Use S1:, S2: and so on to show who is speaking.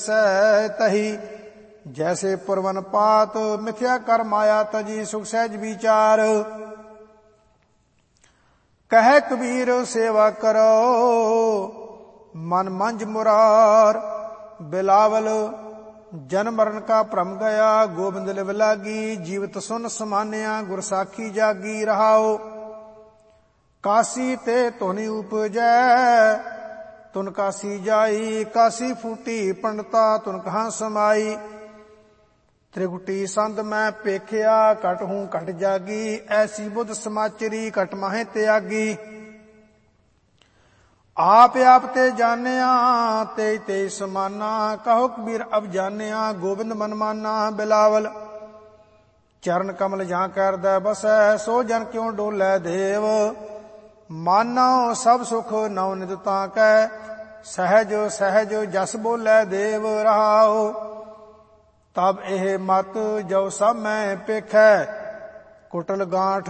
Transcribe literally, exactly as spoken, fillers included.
S1: ਸਹਿ ਤਹੀ। ਜੈਸੇ ਪੁਰਵਨ ਪਾਤ ਮਿਥਿਆ ਕਰ ਮਾਇਆ ਤਜੀ। ਸੁਖ ਸਹਿਜ ਵਿਚਾਰ ਕਹੈ ਕਬੀਰ ਸੇਵਾ ਕਰੋ ਮਨ ਮੰਝ ਮੁਰਾਰ। ਬਿਲਾਵਲ ਜਨਮ ਮਰਨ ਕਾ ਭ੍ਰਮ ਗਿਆ ਗੋਬਿੰਦ ਲਿਵ ਲਾਗੀ। ਜੀਵਤ ਸੁਨ ਸਮਾਨਿਆ ਗੁਰ ਸਾਖੀ ਜਾਗੀ ਰਹਾਓ। ਕਾਸੀ ਤੇ ਧੁਨੀ ਉਪਜੈ ਤੁਨ ਕਾਸੀ ਜਾਈ। ਕਾਸੀ ਫੂਟੀ ਪੰਡਤਾ ਤੁਨ ਕਹਾਂ ਸਮਾਈ। ਤ੍ਰਿਗੁਟੀ ਸੰਦ ਮੈਂ ਪੇਖਿਆ ਘਟ ਹੂੰ ਘਟ ਜਾਗੀ। ਐਸੀ ਬੁੱਧ ਸਮਾਚਰੀ ਘਟ ਮਾਹੇ ਤਿਆਗੀ। ਆਪ ਆਪ ਤੇ ਜਾਣਿਆ ਤੇ ਤੇ ਸਮਾਨਾ। ਕਹੋ ਕਬੀਰ ਅਬ ਜਾਣਿਆ ਗੋਬਿੰਦ ਮਨ ਮਾਨਾ। ਬਿਲਾਵਲ ਚਰਨ ਕਮਲ ਜਾਂ ਕਰਦਾ ਬਸੈ ਸੋ ਜਨ ਕਿਉ ਡੋਲੇ ਦੇਵ। ਮਾਨੋ ਸਭ ਸੁਖ ਨਉ ਨਿਤ ਤਾਂ ਕੈ ਸਹਿਜ ਸਹਿਜ ਜਸ ਬੋਲੇ ਦੇਵ ਰਹਾਉ। ਤਬ ਇਹ ਮਤ ਜੋ ਸਭ ਮੈਂ ਪੇਖੈ ਕੁਟਲ ਗਾਂਠ